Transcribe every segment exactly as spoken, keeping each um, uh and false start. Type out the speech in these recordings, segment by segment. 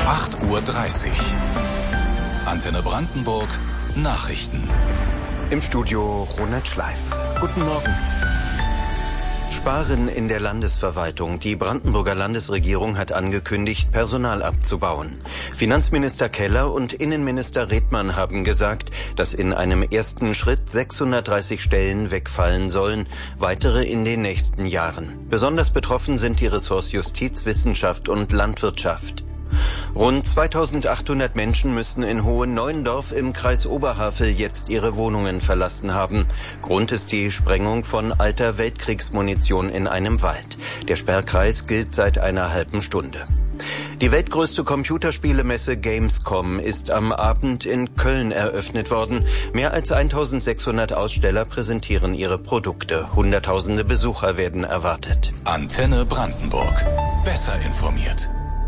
acht Uhr dreißig. Antenne Brandenburg, Nachrichten. Im Studio Ronald Schleif. Guten Morgen. Sparen in der Landesverwaltung. Die Brandenburger Landesregierung hat angekündigt, Personal abzubauen. Finanzminister Keller und Innenminister Redmann haben gesagt, dass in einem ersten Schritt sechshundertdreißig Stellen wegfallen sollen, weitere in den nächsten Jahren. Besonders betroffen sind die Ressorts Justiz, Wissenschaft und Landwirtschaft. Rund zweitausendachthundert Menschen müssen in Hohenneuendorf im Kreis Oberhavel jetzt ihre Wohnungen verlassen haben. Grund ist die Sprengung von alter Weltkriegsmunition in einem Wald. Der Sperrkreis gilt seit einer halben Stunde. Die weltgrößte Computerspielemesse Gamescom ist am Abend in Köln eröffnet worden. Mehr als eintausendsechshundert Aussteller präsentieren ihre Produkte. Hunderttausende Besucher werden erwartet. Antenne Brandenburg. Besser informiert.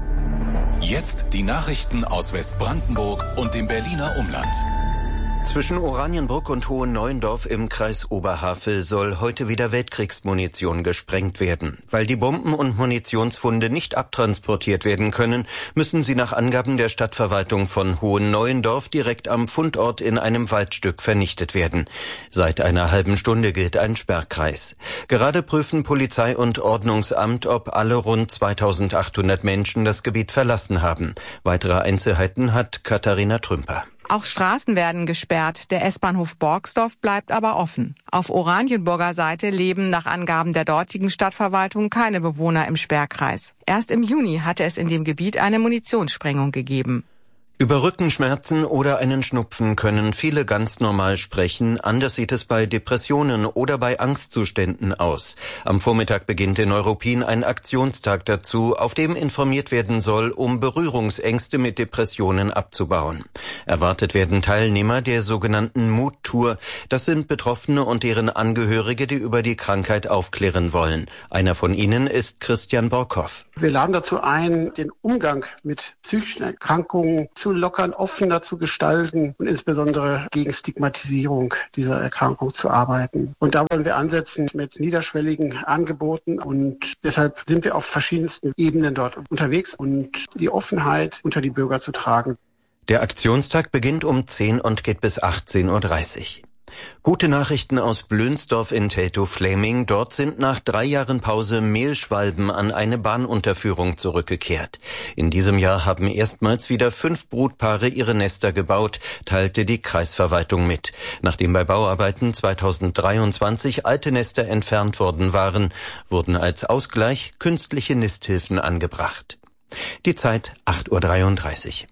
Jetzt die Nachrichten aus Westbrandenburg und dem Berliner Umland. Zwischen Oranienburg und Hohenneuendorf im Kreis Oberhavel soll heute wieder Weltkriegsmunition gesprengt werden. Weil die Bomben- und Munitionsfunde nicht abtransportiert werden können, müssen sie nach Angaben der Stadtverwaltung von Hohenneuendorf direkt am Fundort in einem Waldstück vernichtet werden. Seit einer halben Stunde gilt ein Sperrkreis. Gerade prüfen Polizei und Ordnungsamt, ob alle rund zweitausendachthundert Menschen das Gebiet verlassen haben. Weitere Einzelheiten hat Katharina Trümper. Auch Straßen werden gesperrt, der S-Bahnhof Borgsdorf bleibt aber offen. Auf Oranienburger Seite leben nach Angaben der dortigen Stadtverwaltung keine Bewohner im Sperrkreis. Erst im Juni hatte es in dem Gebiet eine Munitionssprengung gegeben. Über Rückenschmerzen oder einen Schnupfen können viele ganz normal sprechen. Anders sieht es bei Depressionen oder bei Angstzuständen aus. Am Vormittag beginnt in Neuruppin ein Aktionstag dazu, auf dem informiert werden soll, um Berührungsängste mit Depressionen abzubauen. Erwartet werden Teilnehmer der sogenannten Mut-Tour. Das sind Betroffene und deren Angehörige, die über die Krankheit aufklären wollen. Einer von ihnen ist Christian Borkhoff. Wir laden dazu ein, den Umgang mit psychischen Erkrankungen zu lockern, offener zu gestalten und insbesondere gegen Stigmatisierung dieser Erkrankung zu arbeiten. Und da wollen wir ansetzen mit niederschwelligen Angeboten und deshalb sind wir auf verschiedensten Ebenen dort unterwegs und die Offenheit unter die Bürger zu tragen. Der Aktionstag beginnt um zehn und geht bis achtzehn Uhr dreißig. Gute Nachrichten aus Blönsdorf in Teltow-Fläming. Dort sind nach drei Jahren Pause Mehlschwalben an eine Bahnunterführung zurückgekehrt. In diesem Jahr haben erstmals wieder fünf Brutpaare ihre Nester gebaut, teilte die Kreisverwaltung mit. Nachdem bei Bauarbeiten zweitausenddreiundzwanzig alte Nester entfernt worden waren, wurden als Ausgleich künstliche Nisthilfen angebracht. Die Zeit acht Uhr dreiunddreißig.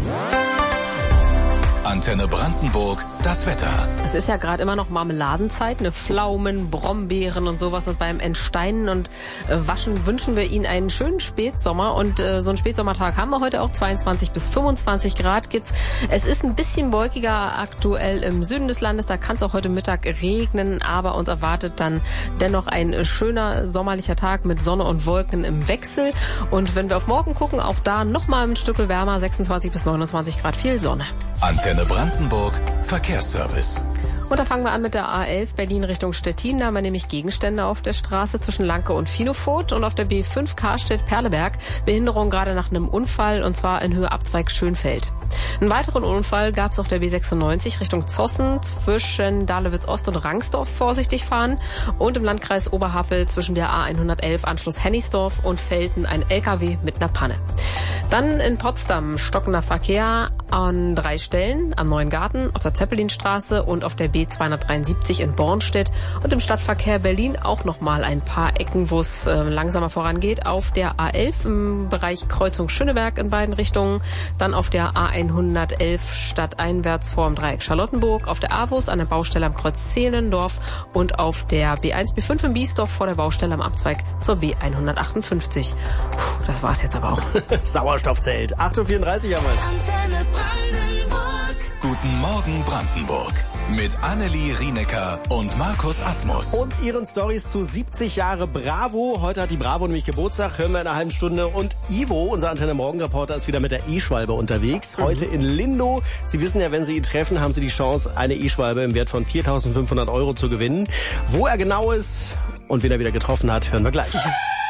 Antenne Brandenburg, das Wetter. Es ist ja gerade immer noch Marmeladenzeit, ne Pflaumen, Brombeeren und sowas. Und beim Entsteinen und äh, Waschen wünschen wir Ihnen einen schönen Spätsommer. Und äh, so einen Spätsommertag haben wir heute auch. zweiundzwanzig bis fünfundzwanzig Grad gibt's. Es ist ein bisschen wolkiger aktuell im Süden des Landes. Da kann es auch heute Mittag regnen. Aber uns erwartet dann dennoch ein schöner sommerlicher Tag mit Sonne und Wolken im Wechsel. Und wenn wir auf morgen gucken, auch da nochmal ein Stück wärmer, sechsundzwanzig bis neunundzwanzig Grad, viel Sonne. Antenne Brandenburg, Verkehrsservice. Und da fangen wir an mit der A elf Berlin Richtung Stettin. Da haben wir nämlich Gegenstände auf der Straße zwischen Lanke und Finofurt. Und auf der B fünf Karstedt-Perleberg Behinderung gerade nach einem Unfall, und zwar in Höhe Abzweig Schönfeld. Einen weiteren Unfall gab es auf der B sechsundneunzig Richtung Zossen zwischen Dahlewitz-Ost und Rangsdorf, vorsichtig fahren. Und im Landkreis Oberhavel zwischen der A hundertelf Anschluss Hennigsdorf und Velten ein L K W mit einer Panne. Dann in Potsdam stockender Verkehr an drei Stellen, am Neuen Garten, auf der Zeppelinstraße und auf der B zweihundertdreiundsiebzig in Bornstedt. Und im Stadtverkehr Berlin auch nochmal ein paar Ecken, wo es äh, langsamer vorangeht. Auf der A elf im Bereich Kreuzung Schöneberg in beiden Richtungen. Dann auf der A hundertelf stadteinwärts vor dem Dreieck Charlottenburg. Auf der A W U S an der Baustelle am Kreuz Zehlendorf. Und auf der B eins B fünf in Biesdorf vor der Baustelle am Abzweig zur B hundertachtundfünfzig. Puh, das war's jetzt aber auch. Sauerstoffzelt. acht Uhr vierunddreißig haben wir's. Guten Morgen Brandenburg. Mit Annelie Rienecker und Markus Asmus. Und ihren Stories zu siebzig Jahre Bravo. Heute hat die Bravo nämlich Geburtstag, hören wir in einer halben Stunde. Und Ivo, unser Antenne Morgen-Reporter, ist wieder mit der E-Schwalbe unterwegs. Heute in Lindow. Sie wissen ja, wenn Sie ihn treffen, haben Sie die Chance, eine E-Schwalbe im Wert von viertausendfünfhundert Euro zu gewinnen. Wo er genau ist und wen er wieder getroffen hat, hören wir gleich.